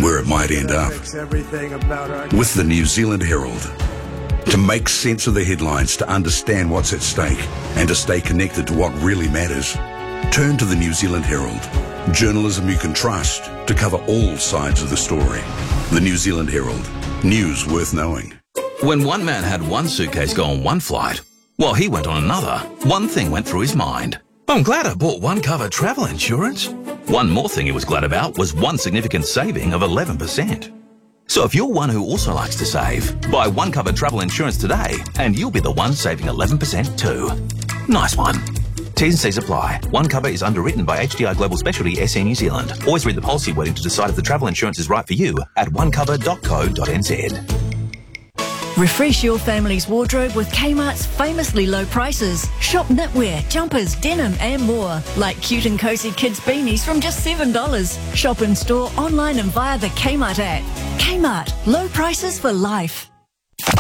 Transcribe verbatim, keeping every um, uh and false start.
and where it might end up. With the New Zealand Herald. To make sense of the headlines, to understand what's at stake, and to stay connected to what really matters, turn to the New Zealand Herald. Journalism you can trust to cover all sides of the story. The New Zealand Herald. News worth knowing. When one man had one suitcase go on one flight, while he went on another, one thing went through his mind. I'm glad I bought One Cover travel insurance. One more thing he was glad about was one significant saving of eleven percent. So if you're one who also likes to save, buy One Cover travel insurance today and you'll be the one saving eleven percent too. Nice one. T's and C's apply. One Cover is underwritten by H D I Global Specialty S C New Zealand. Always read the policy wording to decide if the travel insurance is right for you at one cover dot co dot n z. Refresh your family's wardrobe with Kmart's famously low prices. Shop knitwear, jumpers, denim and more. Like cute and cozy kids beanies from just seven dollars. Shop in store, online and via the Kmart app. Kmart, low prices for life.